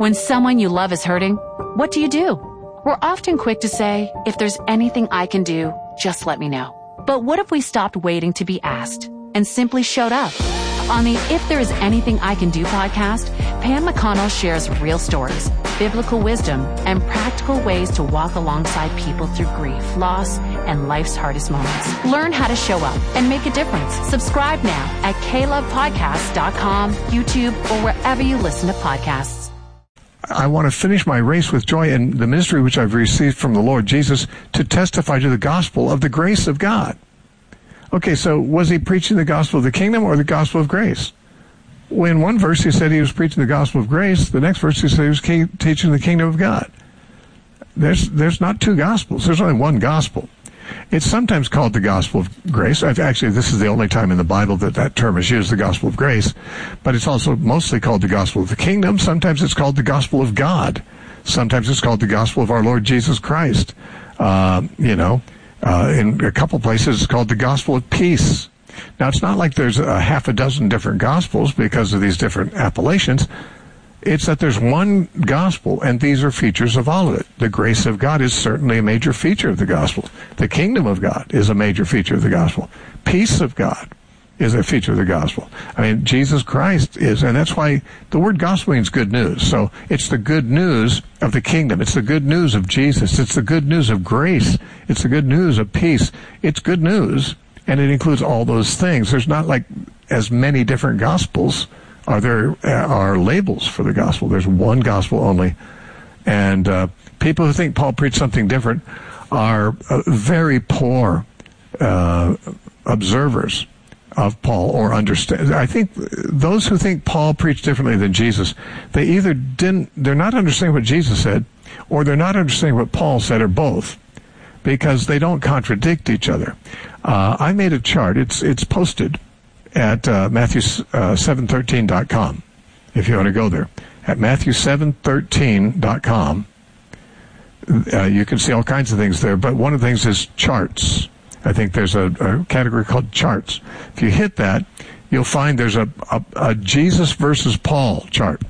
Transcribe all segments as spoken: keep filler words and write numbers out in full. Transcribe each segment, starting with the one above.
When someone you love is hurting, what do you do? We're often quick to say, if there's anything I can do, just let me know. But what if we stopped waiting to be asked and simply showed up? On the If There Is Anything I Can Do podcast, Pam McConnell shares real stories, biblical wisdom, and practical ways to walk alongside people through grief, loss, and life's hardest moments. Learn how to show up and make a difference. Subscribe now at k love podcast dot com, YouTube, or wherever you listen to podcasts. I want to finish my race with joy in the ministry which I've received from the Lord Jesus to testify to the gospel of the grace of God. Okay, so was he preaching the gospel of the kingdom or the gospel of grace? Well, in one verse he said he was preaching the gospel of grace. The next verse he said he was king, teaching the kingdom of God. There's there's not two gospels. There's only one gospel. It's sometimes called the gospel of grace. I've, actually, this is the only time in the Bible that that term is used, the gospel of grace. But it's also mostly called the gospel of the kingdom. Sometimes it's called the gospel of God. Sometimes it's called the gospel of our Lord Jesus Christ. Uh, you know, uh, in a couple places it's called the gospel of peace. Now, it's not like there's a half a dozen different gospels because of these different appellations. It's that there's one gospel, and these are features of all of it. The grace of God is certainly a major feature of the gospel. The kingdom of God is a major feature of the gospel. Peace of God is a feature of the gospel. I mean, Jesus Christ is, and that's why the word gospel means good news. So it's the good news of the kingdom. It's the good news of Jesus. It's the good news of grace. It's the good news of peace. It's good news, and it includes all those things. There's not like as many different gospels are there are labels for the gospel. There's one gospel only. And uh, people who think Paul preached something different are uh, very poor uh, observers of Paul or understand. I think those who think Paul preached differently than Jesus, they either didn't, they're not understanding what Jesus said, or they're not understanding what Paul said, or both, because they don't contradict each other. Uh, I made a chart. It's it's posted at uh, Matthew seven thirteen dot com, if you want to go there. At Matthew seven thirteen dot com, uh, you can see all kinds of things there, but one of the things is charts. I think there's a, a category called charts. If you hit that, you'll find there's a, a, a Jesus versus Paul chart.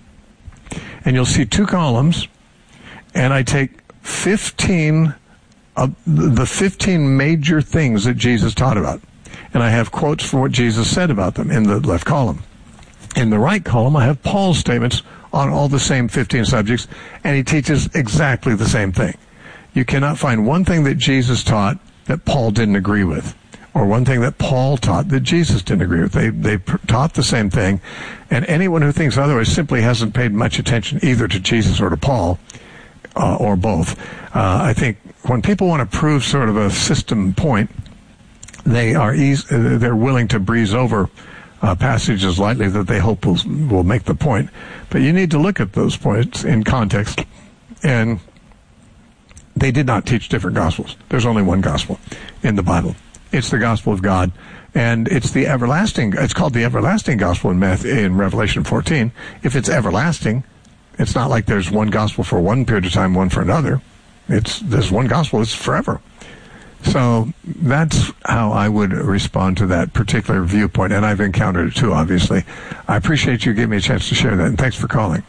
And you'll see two columns, and I take fifteen of the fifteen major things that Jesus taught about. And I have quotes from what Jesus said about them in the left column. In the right column, I have Paul's statements on all the same fifteen subjects, and he teaches exactly the same thing. You cannot find one thing that Jesus taught that Paul didn't agree with, or one thing that Paul taught that Jesus didn't agree with. They they taught the same thing, and anyone who thinks otherwise simply hasn't paid much attention either to Jesus or to Paul, uh, or both. Uh, I think when people want to prove sort of a system point, they are easy, they're willing to breeze over uh, passages lightly that they hope will, will make the point. But you need to look at those points in context. And they did not teach different gospels. There's only one gospel in the Bible. It's the gospel of God. And it's the everlasting, it's called the everlasting gospel in, Matthew, in Revelation fourteen. If it's everlasting, it's not like there's one gospel for one period of time, one for another. It's there's one gospel, it's forever. So that's how I would respond to that particular viewpoint, and I've encountered it too, obviously. I appreciate you giving me a chance to share that, and thanks for calling.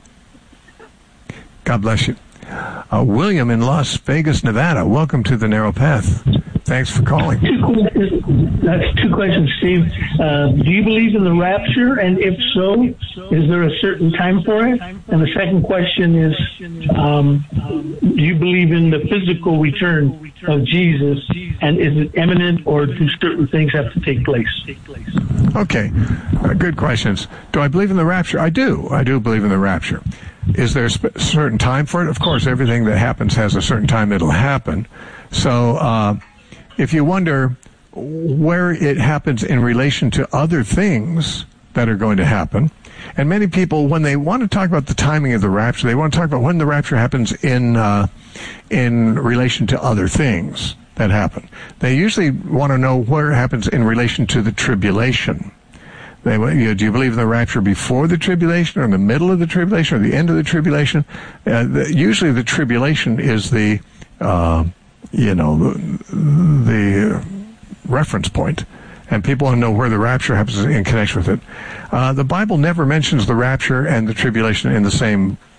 God bless you. Uh, William in Las Vegas, Nevada, welcome to the Narrow Path. Thanks for calling. Two questions. That's two questions, Steve. Uh, do you believe in the rapture? And if so, is there a certain time for it? And the second question is, um, do you believe in the physical return of Jesus? And is it imminent, or do certain things have to take place? Okay. Uh, good questions. Do I believe in the rapture? I do. I do believe in the rapture. Is there a sp- certain time for it? Of course, everything that happens has a certain time it'll happen. So, uh, if you wonder where it happens in relation to other things that are going to happen, and many people, when they want to talk about the timing of the rapture, they want to talk about when the rapture happens in uh, in relation to other things that happen. They usually want to know where it happens in relation to the tribulation. They, you know, do you believe in the rapture before the tribulation, or in the middle of the tribulation, or the end of the tribulation? Uh, the, usually the tribulation is the, uh, you know, the, the reference point, and people want to know where the rapture happens in connection with it. Uh, the Bible never mentions the rapture and the tribulation in the same